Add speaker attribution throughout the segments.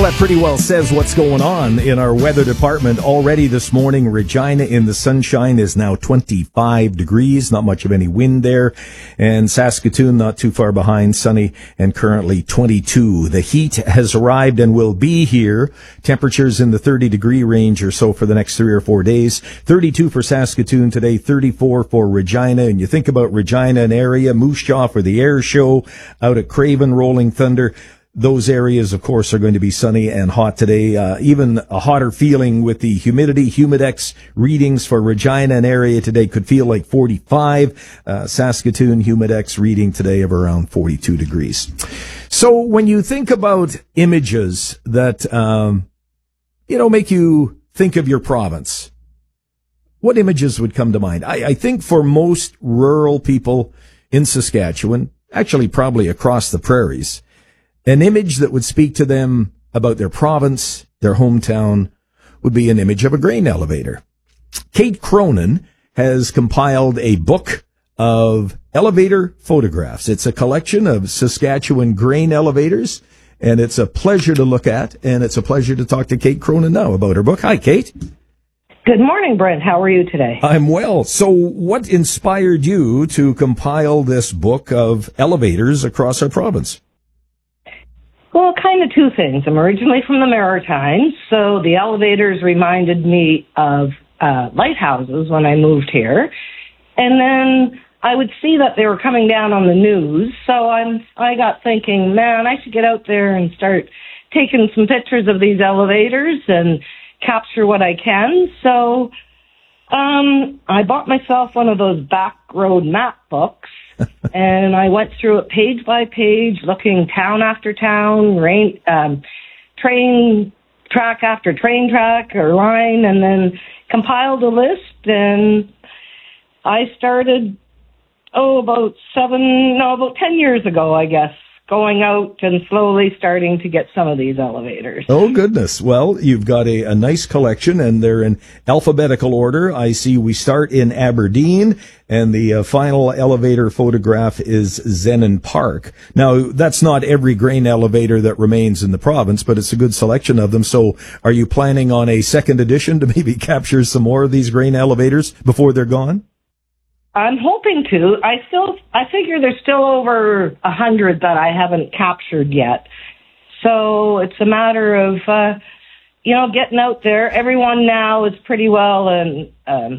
Speaker 1: that pretty well says what's going on in our weather department already this morning. Regina in the sunshine is now 25 degrees, not much of any wind there. And Saskatoon not too far behind, sunny and currently 22. The heat has arrived and will be here. Temperatures in the 30-degree range or so for the next 3 or 4 days. 32 for Saskatoon today, 34 for Regina. And you think about Regina, an area, Moose Jaw for the air show, out at Craven, Rolling Thunder. Those areas, of course, are going to be sunny and hot today. Even a hotter feeling with the humidity. Humidex readings for Regina, an area today, could feel like 45. Saskatoon, Humidex reading today of around 42 degrees. So when you think about images that, make you think of your province, what images would come to mind? I think for most rural people in Saskatchewan, actually probably across the prairies, an image that would speak to them about their province, their hometown, would be an image of a grain elevator. Kate Cronin has compiled a book of elevator photographs. It's a collection of Saskatchewan grain elevators, and it's a pleasure to look at, and it's a pleasure to talk to Kate Cronin now about her book. Hi, Kate.
Speaker 2: Good morning, Brent. How are you today?
Speaker 1: I'm well. So what inspired you to compile this book of elevators across our province?
Speaker 2: Well, kind of two things. I'm originally from the Maritimes, so the elevators reminded me of lighthouses when I moved here. And then I would see that they were coming down on the news, so I got thinking, man, I should get out there and start taking some pictures of these elevators and capture what I can. So I bought myself one of those back road map books, and I went through it page by page, looking town after town, train track after train track or line, and then compiled a list. And I started, about 10 years ago, I guess, going out and slowly starting to get some of these elevators.
Speaker 1: Oh, goodness. Well, you've got a nice collection, and they're in alphabetical order. I see we start in Aberdeen, and the final elevator photograph is Zenon Park. Now, that's not every grain elevator that remains in the province, but it's a good selection of them. So are you planning on a second edition to maybe capture some more of these grain elevators before they're gone?
Speaker 2: I'm hoping to. I figure there's still over 100 that I haven't captured yet. So it's a matter of, getting out there. Everyone now is pretty well in,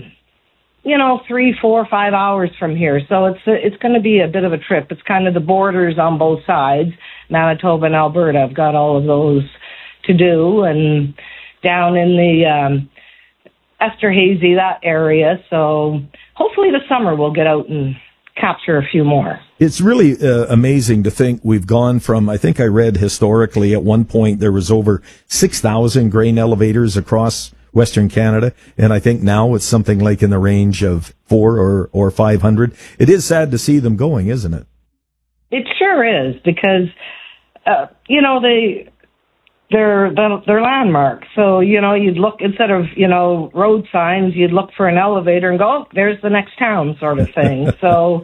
Speaker 2: 3, 4, 5 hours from here. So it's going to be a bit of a trip. It's kind of the borders on both sides, Manitoba and Alberta. I've got all of those to do, and down in the Esterhazy, that area. So hopefully this summer we'll get out and capture a few more.
Speaker 1: It's really amazing to think we've gone from, I think I read historically at one point there was over 6,000 grain elevators across Western Canada, and I think now it's something like in the range of 400 or 500. It is sad to see them going, isn't it?
Speaker 2: It sure is, because, they're landmarks. So, you'd look, instead of, road signs, you'd look for an elevator and go, oh, there's the next town sort of thing. So,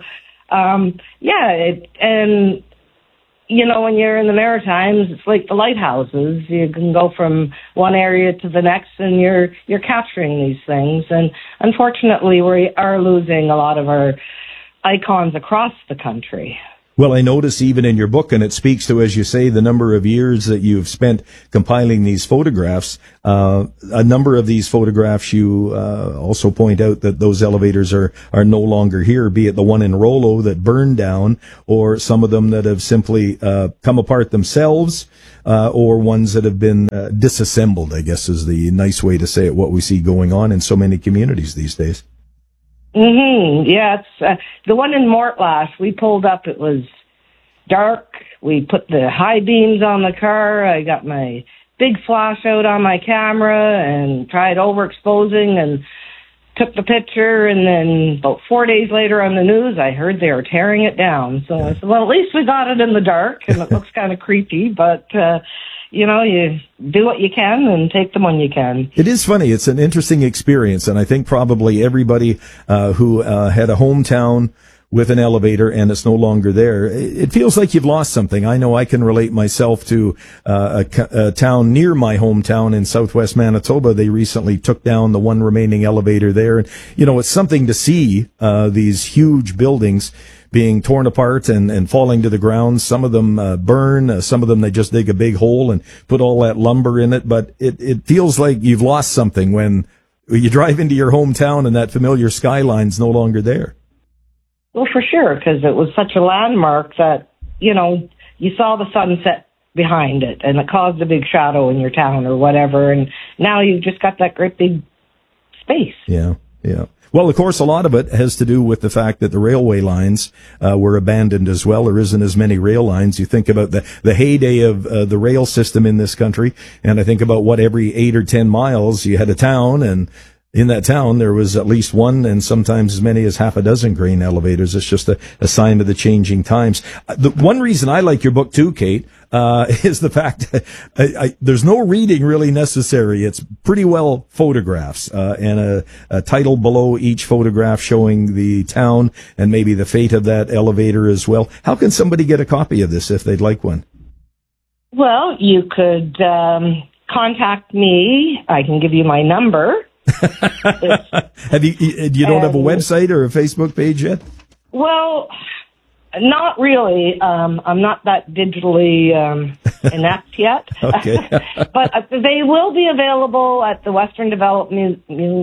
Speaker 2: when you're in the Maritimes, it's like the lighthouses. You can go from one area to the next, and you're capturing these things. And unfortunately, we are losing a lot of our icons across the country.
Speaker 1: Well, I notice even in your book, and it speaks to, as you say, the number of years that you've spent compiling these photographs. A number of these photographs, you also point out that those elevators are no longer here, be it the one in Rollo that burned down, or some of them that have simply come apart themselves, or ones that have been disassembled, I guess is the nice way to say it, what we see going on in so many communities these days.
Speaker 2: Mm-hmm. Yeah, it's the one in Mortlash. We pulled up. It was dark. We put the high beams on the car. I got my big flash out on my camera and tried overexposing and took the picture. And then about 4 days later on the news, I heard they were tearing it down. So I said, well, at least we got it in the dark, and it looks kind of creepy, but you do what you can and take them when you can.
Speaker 1: It is funny. It's an interesting experience, and I think probably everybody who had a hometown with an elevator and it's no longer there, it feels like you've lost something. I know I can relate myself to a town near my hometown in southwest Manitoba. They recently took down the one remaining elevator there. And, it's something to see these huge buildings being torn apart and falling to the ground. Some of them burn. Some of them, they just dig a big hole and put all that lumber in it. But it feels like you've lost something when you drive into your hometown and that familiar skyline's no longer there.
Speaker 2: Well, for sure, because it was such a landmark that, you saw the sunset behind it and it caused a big shadow in your town or whatever. And now you've just got that great big space.
Speaker 1: Yeah. Well, of course, a lot of it has to do with the fact that the railway lines were abandoned as well. There isn't as many rail lines. You think about the heyday of the rail system in this country, and I think about every 8 or 10 miles you had a town, and in that town there was at least one and sometimes as many as half a dozen grain elevators. It's just a sign of the changing times. The one reason I like your book too, Kate, is the fact that there's no reading really necessary. It's pretty well photographs, and a title below each photograph showing the town and maybe the fate of that elevator as well. How can somebody get a copy of this if they'd like one?
Speaker 2: Well, you could contact me. I can give you my number.
Speaker 1: Have you don't have a website or a Facebook page yet?
Speaker 2: Well, not really. I'm not that digitally inept yet.
Speaker 1: Okay.
Speaker 2: But they will be available at the Western Development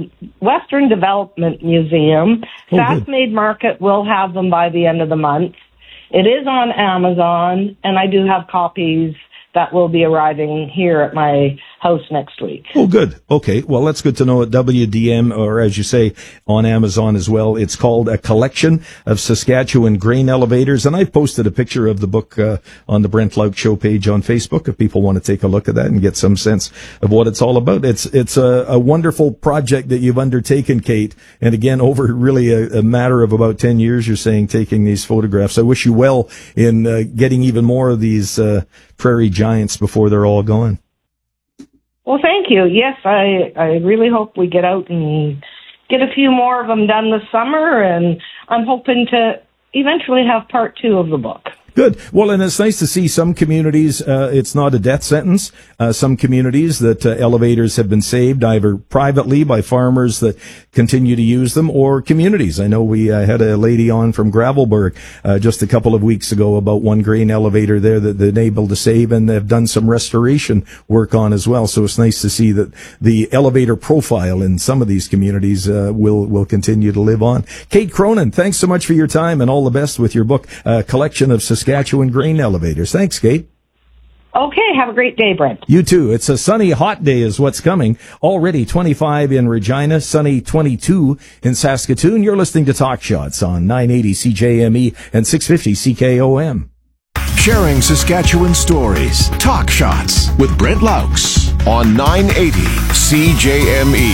Speaker 2: Museum. Saskmade Market will have them by the end of the month. It is on Amazon, and I do have copies that will be arriving here at my house next week.
Speaker 1: Oh, good. Okay. Well, that's good to know at WDM, or as you say, on Amazon as well. It's called A Collection of Saskatchewan Grain Elevators. And I've posted a picture of the book on the Brent Lauk Show page on Facebook if people want to take a look at that and get some sense of what it's all about. It's a wonderful project that you've undertaken, Kate. And again, over really a matter of about 10 years, you're saying, taking these photographs. I wish you well in getting even more of these prairie giants before they're all gone.
Speaker 2: Well, thank you. Yes, I really hope we get out and get a few more of them done this summer, and I'm hoping to eventually have part 2 of the book.
Speaker 1: Good. Well, and it's nice to see some communities, it's not a death sentence. Some communities that elevators have been saved either privately by farmers that continue to use them, or communities. I know we had a lady on from Gravelbourg just a couple of weeks ago about one grain elevator there that they've been able to save, and they've done some restoration work on as well. So it's nice to see that the elevator profile in some of these communities will continue to live on. Kate Cronin, thanks so much for your time, and all the best with your book, Collection of Saskatchewan Grain Elevators. Thanks, Kate.
Speaker 2: Okay, have a great day, Brent.
Speaker 1: You too. It's a sunny, hot day is what's coming. Already 25 in Regina, sunny 22 in Saskatoon. You're listening to Talk Shots on 980 CJME and 650 CKOM.
Speaker 3: Sharing Saskatchewan stories. Talk Shots with Brent Laux on 980 CJME.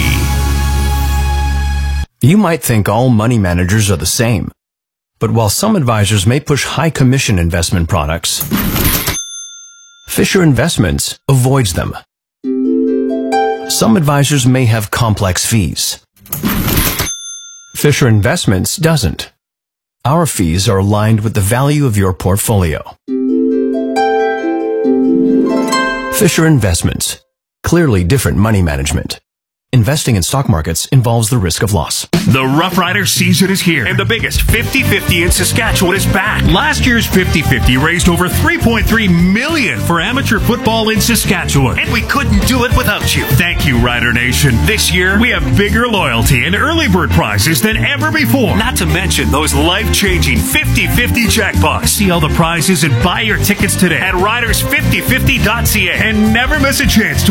Speaker 4: You might think all money managers are the same. But while some advisors may push high commission investment products, Fisher Investments avoids them. Some advisors may have complex fees. Fisher Investments doesn't. Our fees are aligned with the value of your portfolio. Fisher Investments. Clearly different money management. Investing in stock markets involves the risk of loss.
Speaker 5: The Rough Rider season is here, and the biggest 50-50 in Saskatchewan is back. Last year's 50-50 raised over $3.3 million for amateur football in Saskatchewan, and we couldn't do it without you. Thank you, Rider Nation. This year, we have bigger loyalty and early bird prizes than ever before. Not to mention those life-changing 50-50 jackpots. See all the prizes and buy your tickets today at riders5050.ca, and never miss a chance to